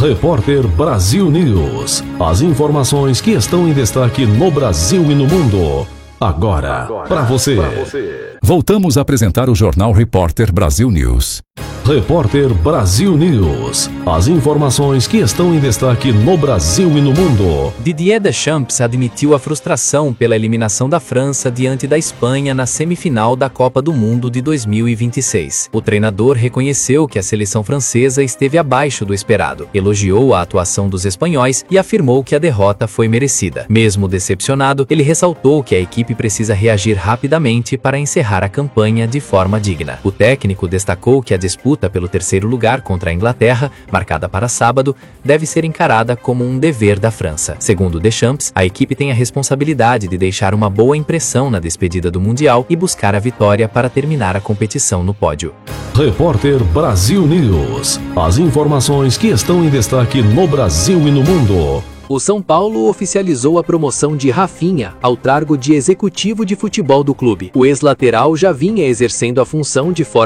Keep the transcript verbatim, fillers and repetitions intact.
Repórter Brasil News. As informações que estão em destaque no Brasil e no mundo. Agora, para você. Voltamos a apresentar o Jornal Repórter Brasil News. Repórter Brasil News. As informações que estão em destaque no Brasil e no mundo. Didier Deschamps admitiu a frustração pela eliminação da França diante da Espanha na semifinal da Copa do Mundo de dois mil e vinte e seis. O treinador reconheceu que a seleção francesa esteve abaixo do esperado, elogiou a atuação dos espanhóis e afirmou que a derrota foi merecida. Mesmo decepcionado, ele ressaltou que a equipe precisa reagir rapidamente para encerrar a campanha de forma digna. O técnico destacou que a disputa pelo terceiro lugar contra a Inglaterra, marcada para sábado, deve ser encarada como um dever da França. Segundo Deschamps, a equipe tem a responsabilidade de deixar uma boa impressão na despedida do Mundial e buscar a vitória para terminar a competição no pódio. Repórter Brasil News. As informações que estão em destaque no Brasil e no mundo. O São Paulo oficializou a promoção de Rafinha ao cargo de executivo de futebol do clube. O ex-lateral já vinha exercendo a função de forma